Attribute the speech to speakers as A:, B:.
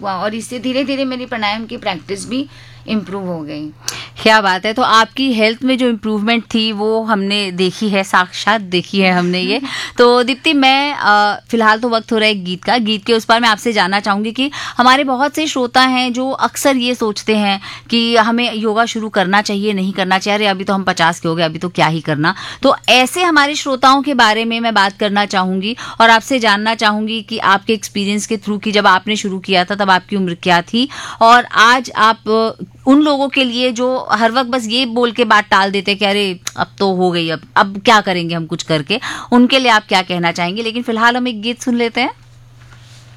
A: हुआ और इससे धीरे धीरे मेरी प्राणायाम की प्रैक्टिस भी इम्प्रूव हो गई।
B: क्या बात है। तो आपकी हेल्थ में जो इम्प्रूवमेंट थी वो हमने देखी है, साक्षात देखी है हमने ये। तो दीप्ति, मैं फिलहाल तो वक्त हो रहा है गीत का, गीत के उस पर मैं आपसे जानना चाहूंगी कि हमारे बहुत से श्रोता हैं जो अक्सर ये सोचते हैं कि हमें योगा शुरू करना चाहिए, नहीं करना चाहिए, अरे अभी तो हम 50 के हो गए, अभी तो क्या ही करना। तो ऐसे हमारे श्रोताओं के बारे में मैं बात करना चाहूंगी और आपसे जानना चाहूंगी कि आपके एक्सपीरियंस के थ्रू, कि जब आपने शुरू किया था तब आपकी उम्र क्या थी, और आज आप उन लोगों के लिए जो हर वक्त बस ये बोल के बात टाल देते कि अरे अब तो हो गई, अब क्या करेंगे हम कुछ करके, उनके लिए आप क्या कहना चाहेंगे। लेकिन फिलहाल हम एक गीत सुन लेते हैं।